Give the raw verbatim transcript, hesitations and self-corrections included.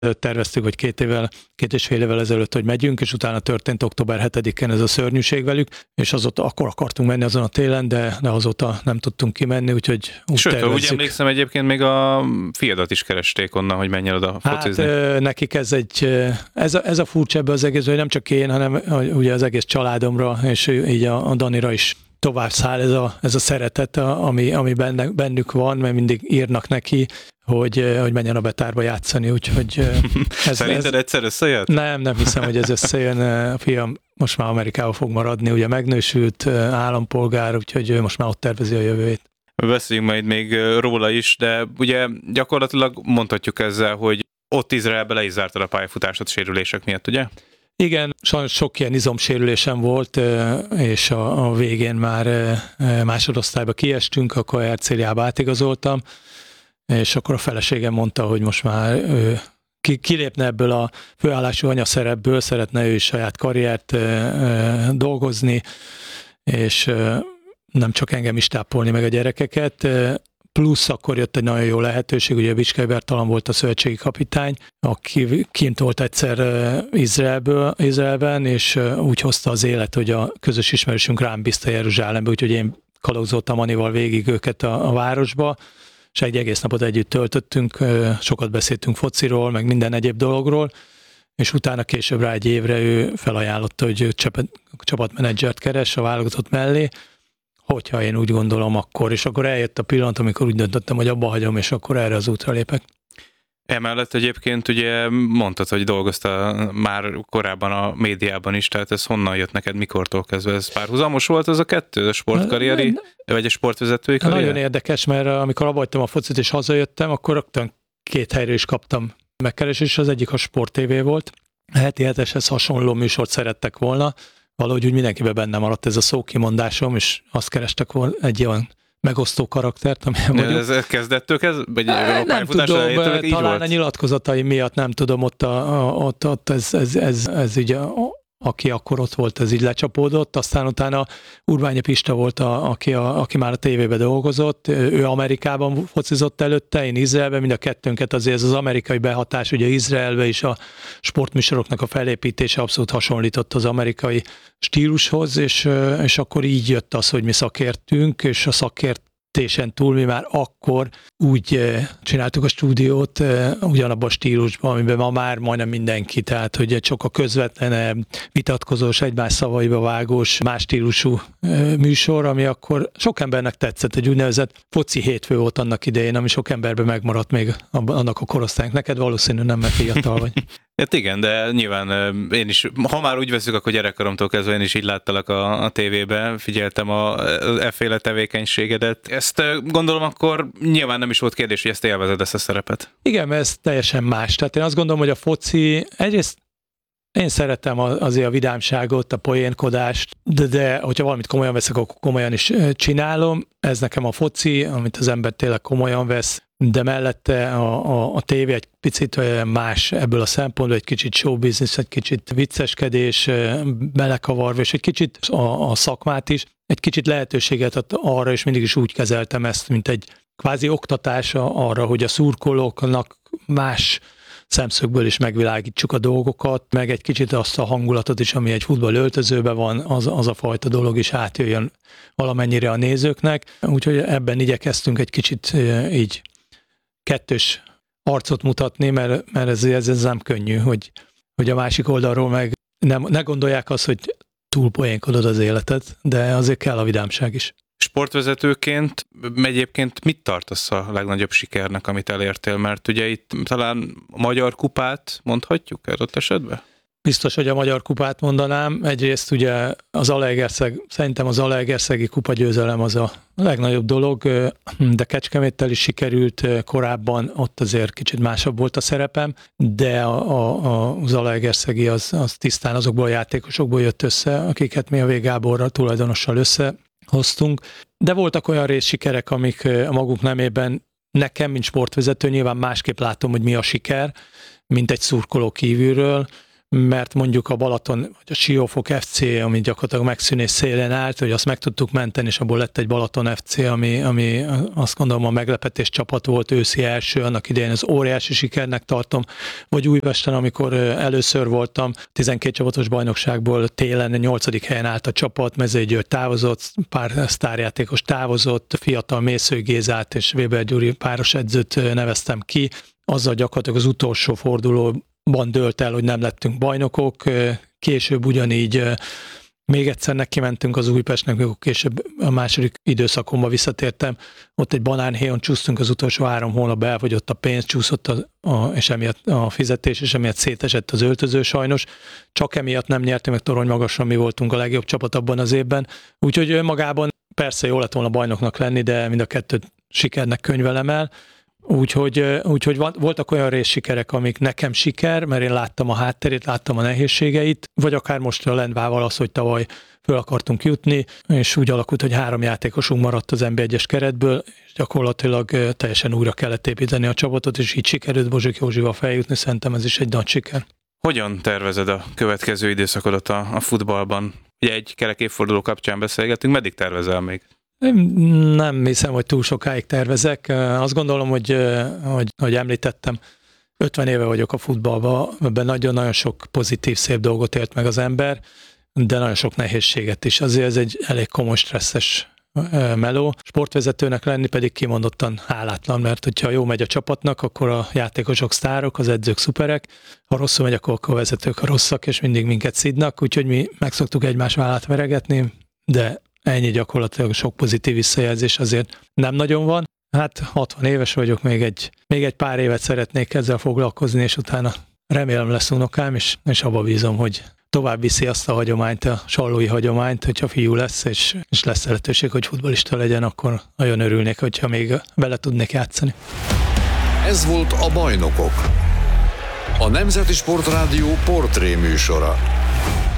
terveztük, hogy két évvel, két és fél évvel ezelőtt, hogy megyünk, és utána történt október hetedikén ez a szörnyűség velük, és azóta akkor akartunk menni azon a télen, de, de azóta nem tudtunk kimenni, úgyhogy úgy Sőt, tervezzük. úgy emlékszem egyébként még a fiadat is keresték onnan, hogy menjen oda focizni. Hát nekik ez egy, ez a, ez a furcsa ebbe az egész, hogy nem csak én, hanem ugye az egész családomra, és így a, a Danira is tovább száll ez a, ez a szeretet, ami, ami benne, bennük van, mert mindig írnak neki, hogy, hogy menjen a Betárba játszani, úgyhogy... Ez, Szerinted ez, egyszer összejött? Nem, nem hiszem, hogy ez összejön. A fiam most már Amerikába fog maradni, ugye megnősült állampolgár, úgyhogy ő most már ott tervezi a jövőjét. Beszéljünk majd még róla is, de ugye gyakorlatilag mondhatjuk ezzel, hogy ott Izraelbe le is zártad a pályafutásod sérülések miatt, ugye? Igen, sajnos sok ilyen izomsérülésem volt, és a, a végén már másodosztályba kiestünk, akkor Ercéliába átigazoltam, és akkor a feleségem mondta, hogy most már ő ki, kilépne ebből a főállású anyaszerepből, szeretne ő is saját karriert dolgozni, és nem csak engem is tápolni, meg a gyerekeket. Plusz akkor jött egy nagyon jó lehetőség, ugye Bicskei Bertalan volt a szövetségi kapitány, aki kint volt egyszer Izraelből, Izraelben, és úgy hozta az élet, hogy a közös ismerősünk rám bízta Jeruzsálembe, úgyhogy én kalauzoltam Anival végig őket a, a városba, és egy egész napot együtt töltöttünk, sokat beszéltünk fociról, meg minden egyéb dologról, és utána később rá egy évre ő felajánlotta, hogy ő csapat, csapatmenedzsert keres a válogatott mellé, hogyha én úgy gondolom akkor, és akkor eljött a pillanat, amikor úgy döntöttem, hogy abba hagyom, és akkor erre az útra lépek. Emellett egyébként ugye mondtad, hogy dolgoztál már korábban a médiában is, tehát ez honnan jött neked, mikortól kezdve? Ez párhuzamos volt az a kettő, a sportkarrieri, vagy a sportvezetői karrier? Nagyon érdekes, mert amikor abbahagytam a focit és hazajöttem, akkor rögtön két helyről is kaptam megkeresést, az egyik a Sport té vé volt. A heti heteshez hasonló műsort szerettek volna, valahogy úgy mindenkiben benne maradt ez a szókimondásom, és azt kerestek volna egy olyan megosztó karaktert, amilyen vagyok. Ez kezdettől kezdve? Vagy a nem tudom, így talán volt? A nyilatkozatai miatt nem tudom, ott, a, a, ott, ott ez, ez, ez, ez így a, aki akkor ott volt, ez így lecsapódott, aztán utána Urbányi Pista volt, a, aki, a, aki már a tévében dolgozott, ő Amerikában focizott előtte, én Izraelben, mind a kettőnket azért ez az amerikai behatás, ugye Izraelbe is a sportműsoroknak a felépítése abszolút hasonlított az amerikai stílushoz, és, és akkor így jött az, hogy mi szakértünk, és a szakért tésen túl mi már akkor úgy csináltuk a stúdiót ugyanabban a stílusban, amiben ma már majdnem mindenki, tehát hogy egy sokkal közvetlenebb, vitatkozós, egymás szavaiba vágós, más stílusú műsor, ami akkor sok embernek tetszett, egy úgynevezett foci hétfő volt annak idején, ami sok emberben megmaradt még annak a korosztálynak. Neked valószínű nem, mert fiatal vagy. Hát igen, de nyilván én is, ha már úgy veszük, akkor gyerekkoromtól kezdve én is így láttalak a, a tévében, figyeltem a, a efféle tevékenységedet. Ezt gondolom akkor nyilván nem is volt kérdés, hogy ezt élvezed, ezt a szerepet. Igen, mert ez teljesen más. Tehát én azt gondolom, hogy a foci egyrészt én szeretem azért a vidámságot, a poénkodást, de, de hogyha valamit komolyan veszek, akkor komolyan is csinálom. Ez nekem a foci, amit az ember tényleg komolyan vesz, de mellette a, a, a tévé egy picit más ebből a szempontból, egy kicsit showbusiness, egy kicsit vicceskedés, belekavarva, és egy kicsit a, a szakmát is, egy kicsit lehetőséget ad arra, és mindig is úgy kezeltem ezt, mint egy kvázi oktatása arra, hogy a szurkolóknak más szemszögből is megvilágítsuk a dolgokat, meg egy kicsit azt a hangulatot is, ami egy futball öltözőben van, az, az a fajta dolog is átjöjjön valamennyire a nézőknek. Úgyhogy ebben igyekeztünk egy kicsit így kettős arcot mutatni, mert, mert ez, ez, ez nem könnyű, hogy, hogy a másik oldalról meg nem, ne gondolják azt, hogy túlpoénkodod az életet, de azért kell a vidámság is. Sportvezetőként egyébként mit tartasz a legnagyobb sikernek, amit elértél? Mert ugye itt talán a Magyar Kupát mondhatjuk adott esetben? Biztos, hogy a Magyar Kupát mondanám. Egyrészt ugye az Zalaegerszeg, szerintem az Zalaegerszegi kupa győzelem az a legnagyobb dolog, de Kecskeméttel is sikerült korábban, ott azért kicsit másabb volt a szerepem, de a, a, a Zalaegerszegi az, az tisztán azokból a játékosokból jött össze, akiket mi a V. Gáborral, tulajdonossal összehoztunk. De voltak olyan részsikerek, amik a maguk nemében nekem, mint sportvezető, nyilván másképp látom, hogy mi a siker, mint egy szurkoló kívülről, mert mondjuk a Balaton, vagy a Siófok ef cé, ami gyakorlatilag megszűnés szélén állt, hogy azt meg tudtuk menteni, és abból lett egy Balaton ef cé, ami, ami azt gondolom a meglepetés csapat volt, őszi első, annak idején az óriási sikernek tartom, vagy Újpesten, amikor először voltam, tizenkét csapatos bajnokságból télen nyolcadik helyen állt a csapat, Mezei György távozott, pár sztárjátékos távozott, fiatal Mészői Gézát és Weber Gyuri páros edzőt neveztem ki, azzal gyakorlatilag az utolsó fordulóban dőlt el, hogy nem lettünk bajnokok, később ugyanígy még egyszer neki mentünk az Újpestnek, amikor később a második időszakomba visszatértem, ott egy banánhéjon csúsztunk az utolsó három hónapban, elfogyott a pénz, csúszott a, a, és emiatt a fizetés, és emiatt szétesett az öltöző sajnos. Csak emiatt nem nyertünk meg torony magasan, mi voltunk a legjobb csapat abban az évben. Úgyhogy magában persze jó lett volna bajnoknak lenni, de mind a kettőt sikernek könyvelem el. Úgyhogy, úgyhogy voltak olyan részsikerek, amik nekem siker, mert én láttam a hátterét, láttam a nehézségeit, vagy akár most a Lendvával az, hogy tavaly föl akartunk jutni, és úgy alakult, hogy három játékosunk maradt az en bé egyes keretből, és gyakorlatilag teljesen újra kellett építeni a csapatot, és így sikerült Bozsik Józsival feljutni, szerintem ez is egy nagy siker. Hogyan tervezed a következő időszakodat a, a futballban? Ugye egy kerek évforduló kapcsán beszélgetünk, meddig tervezel még? Én nem hiszem, hogy túl sokáig tervezek. Azt gondolom, hogy, hogy, hogy említettem, ötven éve vagyok a futballban, ebben nagyon-nagyon sok pozitív, szép dolgot élt meg az ember, de nagyon sok nehézséget is. Azért ez egy elég komoly, stresszes meló. Sportvezetőnek lenni pedig kimondottan hálátlan, mert hogyha jó megy a csapatnak, akkor a játékosok sztárok, az edzők szuperek, ha rosszul megy, akkor a vezetők a rosszak, és mindig minket szidnak, úgyhogy mi meg szoktuk egymás vállát veregetni, de ennyi gyakorlatilag sok pozitív visszajelzés azért nem nagyon van. Hát hatvan éves vagyok, még egy, még egy pár évet szeretnék ezzel foglalkozni, és utána remélem lesz unokám, és, és abba bízom, hogy tovább viszi azt a hagyományt, a sallói hagyományt, hogyha fiú lesz, és, és lesz lehetőség, hogy futballista legyen, akkor nagyon örülnék, hogyha még vele tudnék játszani. Ez volt a Bajnokok, a Nemzeti Sportrádió portré műsora.